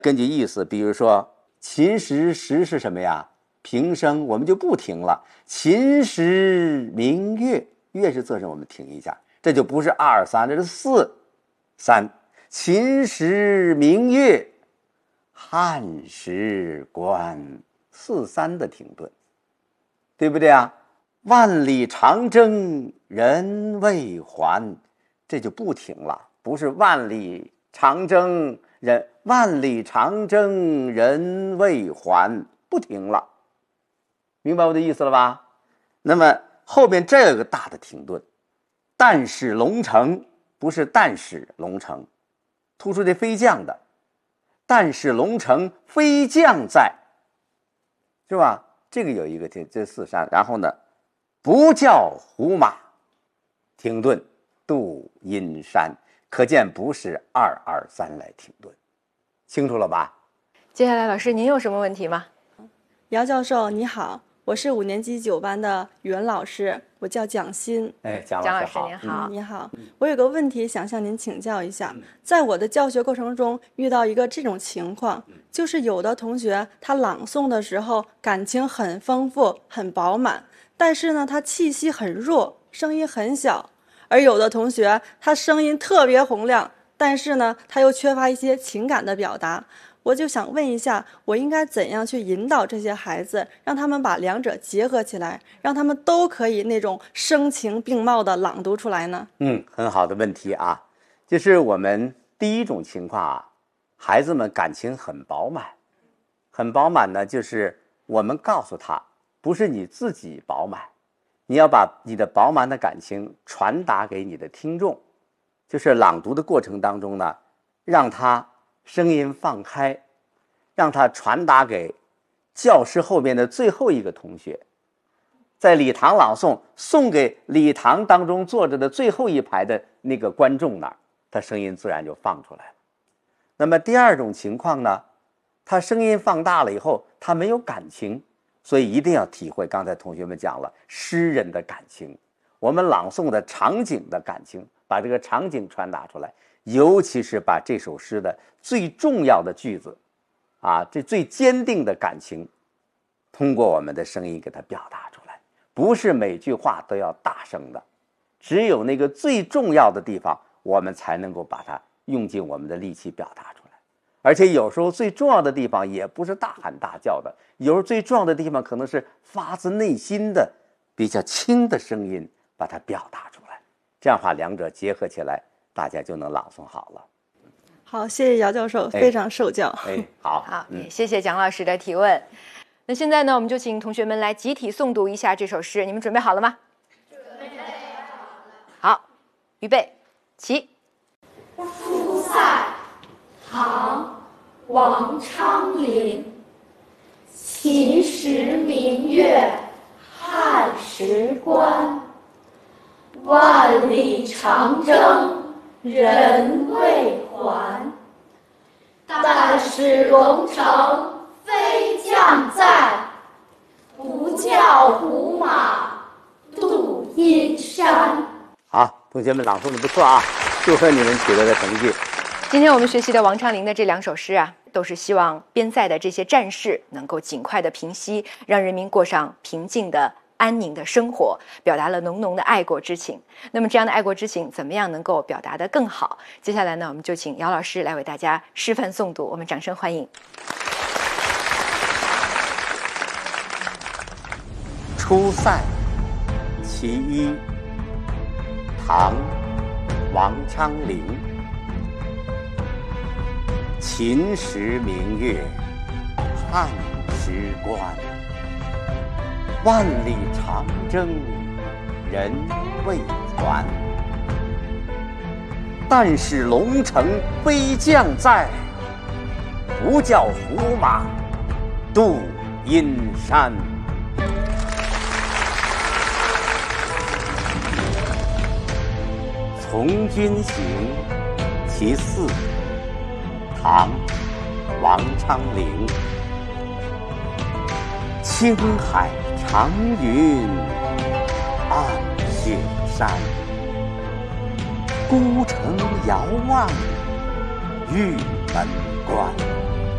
根据意思，比如说秦时时是什么呀？平声，我们就不停了。秦时明月，月是仄声，我们停一下，这就不是2、3，这是4、3。秦时明月，汉时关，4、3的停顿，对不对啊？万里长征人未还，这就不停了，不是万里长征人未还，不停了，明白我的意思了吧？那么后边这有个大的停顿，但使龙城，不是但使龙城，突出这飞将的，但使龙城飞将在，是吧？这个有一个这4、3，然后呢，不教胡马，停顿，渡阴山，可见不是2、2、3来停顿，清楚了吧？ 接下来老师您有什么问题吗？ 姚教授你好，我是5年级9班的语文老师，我叫蒋欣。 蒋老师您好。 你好，我有个问题想向您请教一下。在我的教学过程中遇到一个这种情况，就是有的同学他朗诵的时候感情很丰富很饱满，但是呢他气息很弱，声音很小，而有的同学他声音特别洪亮，但是呢他又缺乏一些情感的表达。我就想问一下，我应该怎样去引导这些孩子，让他们把两者结合起来，让他们都可以那种声情并茂的朗读出来呢？ 很好的问题啊。就是我们第一种情况啊，孩子们感情很饱满，很饱满呢，就是我们告诉他，不是你自己饱满，你要把你的饱满的感情传达给你的听众。就是朗读的过程当中呢，让他声音放开，让他传达给教室后面的最后一个同学，在礼堂朗诵，送给礼堂当中坐着的最后一排的那个观众那儿，他声音自然就放出来了。那么第二种情况呢，他声音放大了以后，他没有感情，所以一定要体会刚才同学们讲了诗人的感情，我们朗诵的场景的感情，把这个场景传达出来，尤其是把这首诗的最重要的句子啊，这最坚定的感情，通过我们的声音给它表达出来。不是每句话都要大声的，只有那个最重要的地方，我们才能够把它用尽我们的力气表达出来。而且有时候最重要的地方也不是大喊大叫的，有时候最重要的地方可能是发自内心的比较轻的声音把它表达出来，这样的话两者结合起来，大家就能朗诵好了。 好，谢谢姚教授，非常受教。 好，谢谢蒋老师的提问。那现在呢，我们就请同学们来集体诵读一下这首诗，你们准备好了吗？ 准备好了。 好，预备，起。 出塞，唐，王昌龄。秦时明月汉时关，万里长征人未还。但使龙城飞将在，不教胡马度阴山。 好，同学们朗诵的不错啊，祝贺你们取得的成绩。 今天我们学习的王昌龄的这2首诗啊，都是希望边塞的这些战事能够尽快的平息，让人民过上平静的安宁的生活，表达了浓浓的爱国之情。那么这样的爱国之情怎么样能够表达得更好？接下来呢，我们就请姚老师来为大家示范诵读，我们掌声欢迎。 出塞，其一，唐，王昌龄。秦时明月汉时关，万里长征人未还。但使龙城飞将在，不教胡马度阴山。从军行，其4，唐，王昌龄。青海长云暗雪山，孤城遥望玉门关。